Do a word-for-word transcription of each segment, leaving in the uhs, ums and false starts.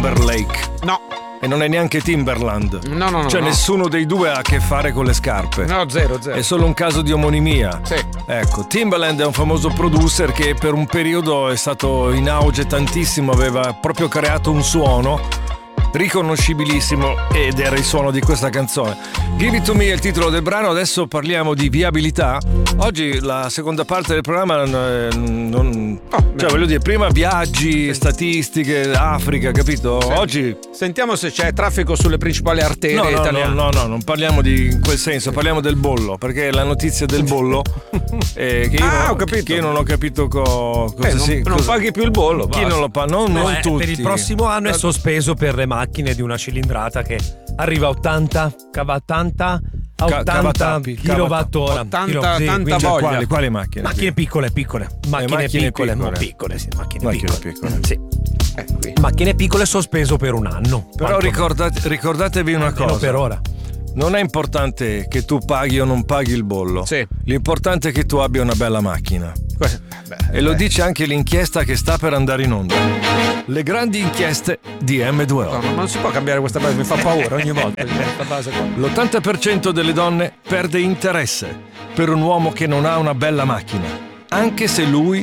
Timberlake. No. E non è neanche Timberland. No, no, no. Cioè no. nessuno dei due ha a che fare con le scarpe. No, zero, zero. È solo un caso di omonimia. Sì. Ecco, Timbaland è un famoso producer che per un periodo è stato in auge tantissimo, aveva proprio creato un suono riconoscibilissimo ed era il suono di questa canzone. Give It To Me è il titolo del brano. Adesso parliamo di viabilità. Oggi la seconda parte del programma eh, non, oh, cioè voglio dire, prima viaggi, sì. statistiche, Africa, capito? Sì. Oggi sentiamo se c'è traffico sulle principali arterie no, no, italiane. No, no, no, non parliamo di in quel senso, parliamo del bollo, perché la notizia del bollo eh, che, io ah, non, ho capito. che io non ho capito co, cosa eh, non, si, non cosa, paghi più il bollo. Chi basta. non lo paga? Non, no, non eh, tutti. Per il prossimo anno è sospeso per le macchine di una cilindrata che arriva a ottanta ottanta a ottanta kilowattora. ottanta, sì, tanta voglia. Quali, quali macchine? Macchine piccole, piccole. Macchine, macchine piccole, piccole. no, piccole, sì, macchine, Macchine piccole. piccole. Sì. Eh, qui. Macchine piccole sospeso per un anno. Però ricordate, ricordatevi una Almeno cosa. per ora. Non è importante che tu paghi o non paghi il bollo. Sì. L'importante è che tu abbia una bella macchina. Beh, e lo beh. dice anche l'inchiesta che sta per andare in onda. Le grandi inchieste di M due O. No, no, non si può cambiare questa base, mi fa paura ogni volta questa base qua. L'ottanta per cento delle donne perde interesse per un uomo che non ha una bella macchina, anche se lui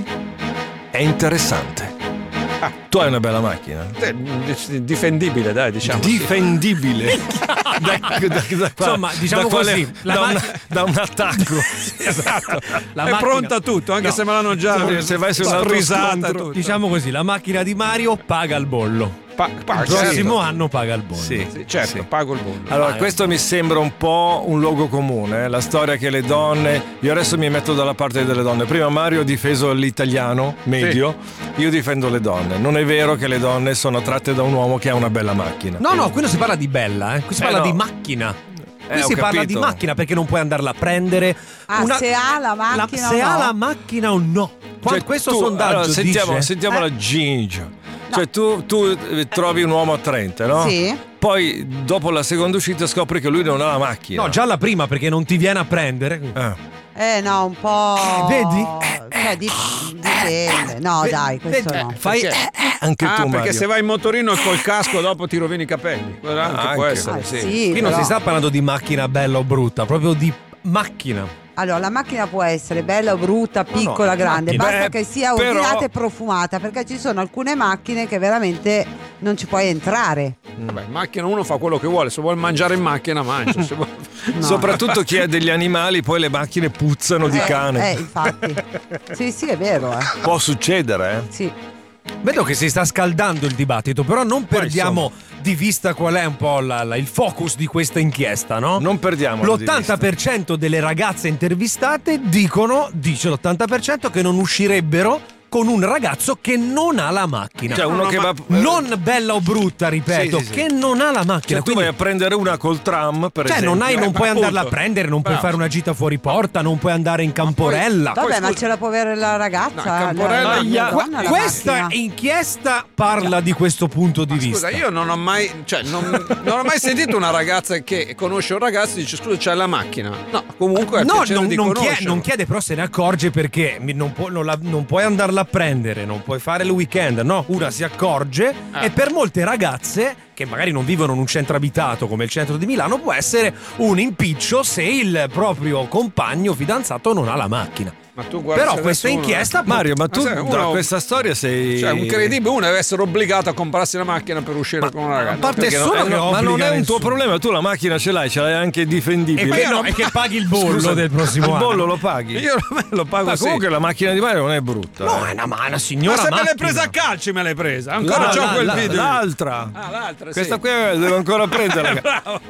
è interessante. Ah. Tu hai una bella macchina? Eh, difendibile, dai, diciamo. Difendibile. da, da, da, da, Insomma, diciamo da quale, così, la da, ma- una, da un attacco. Esatto. La è macchina... pronta a tutto, anche no. se me l'hanno già se, se vai su un risata altro tutto. Diciamo così, la macchina di Mario paga il bollo. Pa- pa- il prossimo certo. anno paga il bollo. Sì, Sì, certo, sì. pago il bollo. Allora, Ah, questo mi sembra un po' un luogo comune, eh? La storia che le donne. Io adesso mi metto dalla parte delle donne. Prima Mario ha difeso l'italiano medio, sì. Io difendo le donne. Non è vero che le donne sono attratte da un uomo che ha una bella macchina. No, no, quello si parla di bella, eh. Qui si Eh, parla no. di macchina. Qui Eh, si ho parla capito. di macchina perché non puoi andarla a prendere. Ah, se ha la macchina la, se o no? ha la macchina o no. Qua, Cioè, questo tu- sondaggio allora, sentiamo, dice sentiamo Eh. la gingia. Cioè tu, tu eh, trovi un uomo attraente, no? Sì. Poi dopo la seconda uscita scopri che lui non ha la macchina. no, già la prima perché non ti viene a prendere. Eh. Eh no, un po'. Vedi? Cioè, di- dipende. No, dai, questo Vedi? no. Fai Perché? eh, eh, anche Ah, tu, perché Mario. se vai in motorino e col casco dopo ti rovini i capelli. Quello anche, Anche. può essere, Ah, sì. sì, Qui non però- si sta parlando di macchina bella o brutta, proprio di macchina. Allora, la macchina può essere bella o brutta, piccola, no, grande, macchina. basta Beh, che sia però- ordinata e profumata, perché ci sono alcune macchine che veramente non ci puoi entrare. Vabbè, in macchina uno fa quello che vuole, se vuole mangiare in macchina mangia. Se vuole... No. Soprattutto chi ha degli animali, poi le macchine puzzano di Eh, cane. Eh, infatti. Sì, sì, è vero, eh. Può succedere, eh? Sì. Vedo che si sta scaldando il dibattito, però non Poi, perdiamo di vista qual è un po' la- la- il focus di questa inchiesta, no? Non perdiamo L'ottanta per cento delle ragazze intervistate dicono, dice l'ottanta per cento, che non uscirebbero con un ragazzo che non ha la macchina. Cioè uno No, che ma- va Non bella o brutta, ripeto, Sì, sì, sì. che non ha la macchina. Cioè, tu Quindi, vai a prendere una col tram, per cioè, esempio. non, hai, non Eh, puoi ma andarla a appunto. prendere, non puoi Bravo. fare una gita fuori porta, non puoi andare in camporella. Poi, Vabbè, ma scusa- ce la può avere la No, ragazza. in Camporella- la- la- Aia. la donna, la Questa macchina. inchiesta parla di questo punto di Ma vista. scusa, io non ho mai, cioè, non, non ho mai sentito una ragazza che conosce un ragazzo e dice scusa, c'hai la macchina. No, comunque è No, piacere non, di non chiede, conoscerlo. non chiede, però se ne accorge perché mi- non, può- non la- non puoi andarla a prendere, non puoi fare il weekend. No, una si accorge Ah. e per molte ragazze che magari non vivono in un centro abitato come il centro di Milano può essere un impiccio se il proprio compagno fidanzato non ha la macchina. Ma tu guarda, Però se questa adesso uno- inchiesta Mario, ma tu Ma sai, da uno- questa storia sei. Cioè, un credibile, uno deve essere obbligato a comprarsi la macchina per uscire con una ragazza. A parte Perché che non- non, eh, no, ma non obbliga è un tuo nessuno. problema, tu la macchina ce l'hai, ce l'hai anche difendibile. E che, no, e che paghi il bollo Scusa, del prossimo il anno. bollo lo paghi? Io lo pago Ma sì. comunque la macchina di Mario non è brutta. No, eh. è una, ma è una Ma signora se me l'hai macchina. presa a calci me l'hai presa. Ancora La- c'ho la- quel la- video. L'altra. Ah, l'altra, Questa sì. qui devo ancora prendere.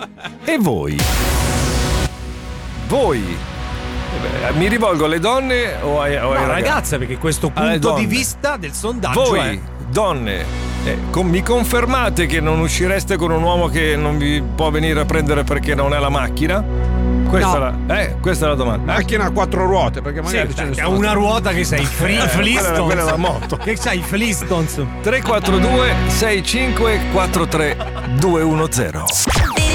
E voi? Voi? Eh beh, mi rivolgo alle donne o ai, o ai No, ragazzi? ragazza, perché questo Alle punto donne. di vista del sondaggio Voi, è donne, eh, con- mi confermate che non uscireste con un uomo che non vi può venire a prendere perché non è la macchina? Questa, No. è, la, eh, questa è la domanda. Macchina a quattro ruote, perché Sì, magari ce ne ha sono. una ruota che sei free, Eh, quella- Flintstones. quella è la moto. Che c'hai i Flintstones? tre quattro due sei cinque quattro tre due uno zero.